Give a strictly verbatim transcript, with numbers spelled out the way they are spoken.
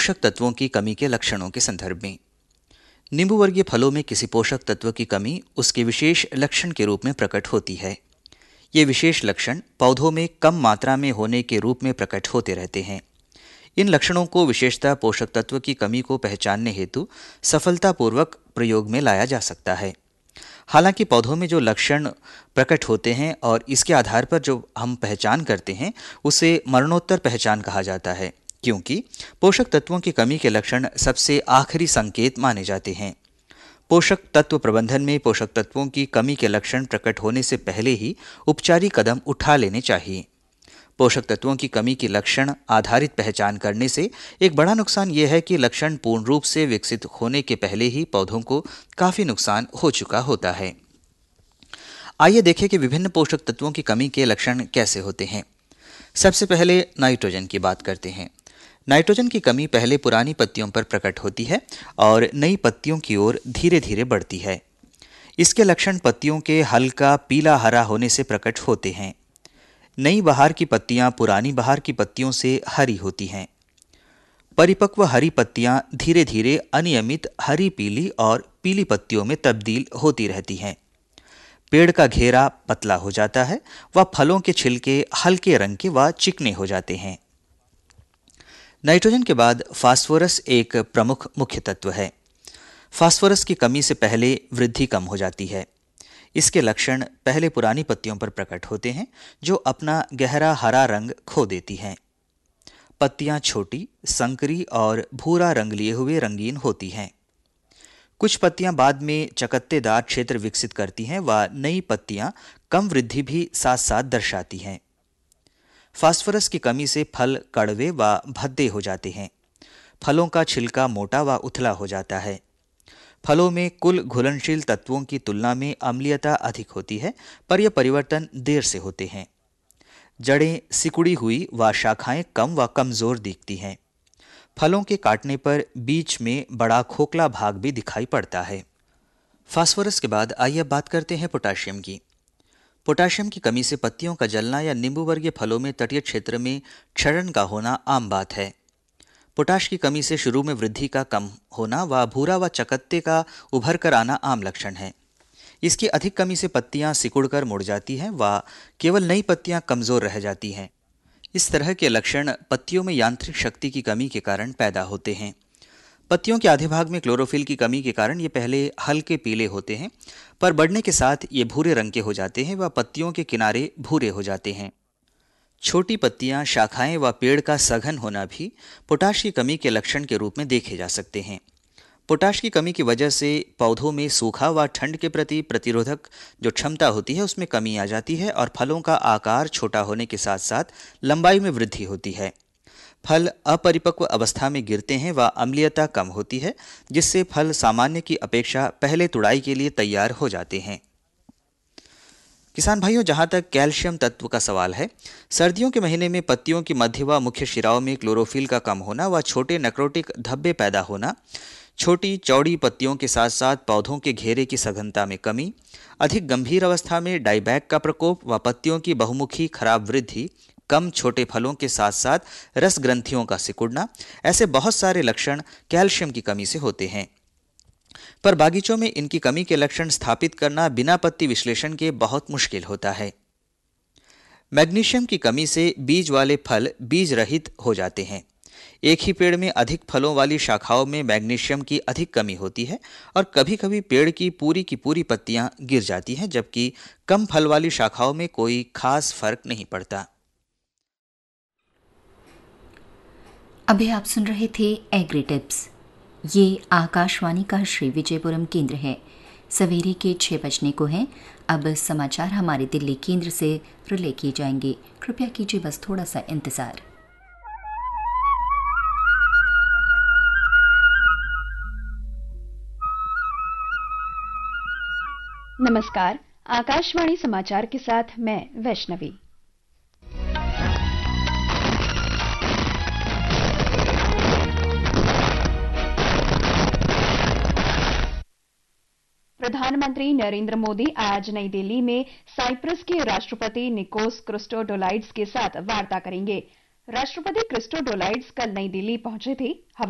पोषक तत्वों की कमी के लक्षणों के संदर्भ में। नींबू वर्गीय फलों में किसी पोषक तत्व की कमी उसके विशेष लक्षण के रूप में प्रकट होती है। ये विशेष लक्षण पौधों में कम मात्रा में होने के रूप में प्रकट होते रहते हैं। इन लक्षणों को विशेषतः पोषक तत्व की कमी को पहचानने हेतु सफलतापूर्वक प्रयोग में लाया जा सकता है। हालांकि पौधों में जो लक्षण प्रकट होते हैं और इसके आधार पर जो हम पहचान करते हैं उसे मरणोत्तर पहचान कहा जाता है, क्योंकि पोषक तत्वों की कमी के लक्षण सबसे आखिरी संकेत माने जाते हैं। पोषक तत्व प्रबंधन में पोषक तत्वों की कमी के लक्षण प्रकट होने से पहले ही उपचारिक कदम उठा लेने चाहिए। पोषक तत्वों की कमी की लक्षण आधारित पहचान करने से एक बड़ा नुकसान यह है कि लक्षण पूर्ण रूप से विकसित होने के पहले ही पौधों को काफी नुकसान हो चुका होता है। आइए देखें कि विभिन्न पोषक तत्वों की कमी के लक्षण कैसे होते हैं। सबसे पहले नाइट्रोजन की बात करते हैं। नाइट्रोजन की कमी पहले पुरानी पत्तियों पर प्रकट होती है और नई पत्तियों की ओर धीरे धीरे बढ़ती है। इसके लक्षण पत्तियों के हल्का पीला हरा होने से प्रकट होते हैं। नई बहार की पत्तियां पुरानी बहार की पत्तियों से हरी होती हैं। परिपक्व हरी पत्तियां धीरे धीरे अनियमित हरी पीली और पीली पत्तियों में तब्दील होती रहती हैं। पेड़ का घेरा पतला हो जाता है व फलों के छिलके हल्के रंग के व चिकने हो जाते हैं। नाइट्रोजन के बाद फास्फोरस एक प्रमुख मुख्य तत्व है। फास्फोरस की कमी से पहले वृद्धि कम हो जाती है। इसके लक्षण पहले पुरानी पत्तियों पर प्रकट होते हैं, जो अपना गहरा हरा रंग खो देती हैं। पत्तियां छोटी, संकरी और भूरा रंग लिए हुए रंगीन होती हैं। कुछ पत्तियां बाद में चकत्तेदार क्षेत्र विकसित करती हैं व नई पत्तियां कम वृद्धि भी साथ साथ दर्शाती हैं। फास्फोरस की कमी से फल कड़वे व भद्दे हो जाते हैं। फलों का छिलका मोटा व उथला हो जाता है। फलों में कुल घुलनशील तत्वों की तुलना में अम्लीयता अधिक होती है, पर यह परिवर्तन देर से होते हैं। जड़ें सिकुड़ी हुई व शाखाएं कम व कमजोर दिखती हैं। फलों के काटने पर बीच में बड़ा खोखला भाग भी दिखाई पड़ता है। फास्फोरस के बाद आइए अब बात करते हैं पोटाशियम की। पोटाशियम की कमी से पत्तियों का जलना या नींबू वर्गीय फलों में तटीय क्षेत्र में क्षरण का होना आम बात है। पोटाश की कमी से शुरू में वृद्धि का कम होना व भूरा व चकत्ते का उभर कर आना आम लक्षण है। इसकी अधिक कमी से पत्तियां सिकुड़कर मुड़ जाती हैं व केवल नई पत्तियां कमजोर रह जाती हैं। इस तरह के लक्षण पत्तियों में यांत्रिक शक्ति की कमी के कारण पैदा होते हैं। पत्तियों के आधे भाग में क्लोरोफिल की कमी के कारण ये पहले हल्के पीले होते हैं, पर बढ़ने के साथ ये भूरे रंग के हो जाते हैं व पत्तियों के किनारे भूरे हो जाते हैं। छोटी पत्तियां, शाखाएं व पेड़ का सघन होना भी पोटाश की कमी के लक्षण के रूप में देखे जा सकते हैं। पोटाश की कमी की वजह से पौधों में सूखा व ठंड के प्रति प्रतिरोधक जो क्षमता होती है उसमें कमी आ जाती है और फलों का आकार छोटा होने के साथ साथ लंबाई में वृद्धि होती है। फल अपरिपक्व अवस्था में गिरते हैं व अम्लीयता कम होती है, जिससे फल सामान्य की अपेक्षा पहले तुड़ाई के लिए तैयार हो जाते हैं। किसान भाइयों, जहां तक कैल्शियम तत्व का सवाल है, सर्दियों के महीने में पत्तियों की मध्य व मुख्य शिराओं में क्लोरोफिल का कम होना व छोटे नेक्रोटिक धब्बे पैदा होना, छोटी चौड़ी पत्तियों के साथ साथ पौधों के घेरे की सघनता में कमी, अधिक गंभीर अवस्था में डाइबैक का प्रकोप व पत्तियों की बहुमुखी खराब वृद्धि, कम छोटे फलों के साथ साथ रस ग्रंथियों का सिकुड़ना, ऐसे बहुत सारे लक्षण कैल्शियम की कमी से होते हैं। पर बागीचों में इनकी कमी के लक्षण स्थापित करना बिना पत्ती विश्लेषण के बहुत मुश्किल होता है। मैग्नीशियम की कमी से बीज वाले फल बीज रहित हो जाते हैं। एक ही पेड़ में अधिक फलों वाली शाखाओं में मैग्नीशियम की अधिक कमी होती है और कभी कभी पेड़ की पूरी की पूरी पत्तियां गिर जाती हैं, जबकि कम फल वाली शाखाओं में कोई खास फर्क नहीं पड़ता। अभी आप सुन रहे थे एग्री टिप्स। ये आकाशवाणी का श्री विजयपुरम केंद्र है। सवेरे के छह बजने को हैं। अब समाचार हमारे दिल्ली केंद्र से रिले किए जाएंगे। कृपया कीजिए बस थोड़ा सा इंतजार। नमस्कार, आकाशवाणी समाचार के साथ मैं वैष्णवी। प्रधानमंत्री नरेंद्र मोदी आज नई दिल्ली में साइप्रस के राष्ट्रपति निकोस क्रिस्टोडोलाइड्स के साथ वार्ता करेंगे। राष्ट्रपति क्रिस्टोडोलाइड्स कल नई दिल्ली पहुंचे थे।